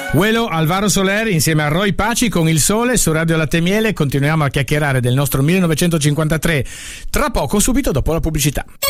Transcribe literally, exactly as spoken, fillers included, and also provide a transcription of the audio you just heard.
Uelo, Alvaro Soler insieme a Roy Paci con Il Sole su Radio Latte Miele. Continuiamo a chiacchierare del nostro millenovecentocinquantatré tra poco, subito dopo la pubblicità.